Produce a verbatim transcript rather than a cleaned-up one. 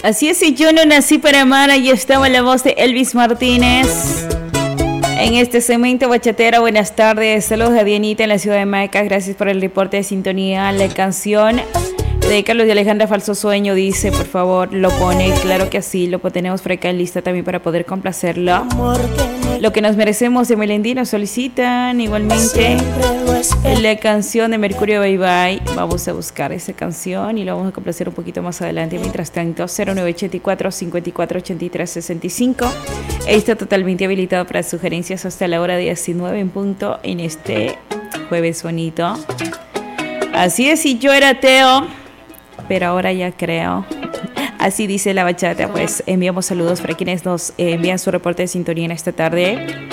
Así es, y yo no nací para amar. Ahí estaba la voz de Elvis Martínez en este segmento bachatera. Buenas tardes, saludos a Dianita en la ciudad de Maicas. Gracias por el reporte de sintonía. La canción de Carlos y Alejandra, Falso Sueño, dice, por favor, lo pone. Claro que sí, lo tenemos por acá en lista también para poder complacerlo. Lo que nos merecemos de Melendi nos solicitan igualmente la canción de Mercurio Bye Bye. Vamos a buscar esa canción y lo vamos a complacer un poquito más adelante. Mientras tanto, cero nueve ocho cuatro, cinco cuatro, ocho tres seis cinco está totalmente habilitado para sugerencias hasta la hora diecinueve en punto en este jueves bonito. Así es, si yo era ateo, pero ahora ya creo. Así dice la bachata. Pues enviamos saludos para quienes nos envían su reporte de sintonía en esta tarde.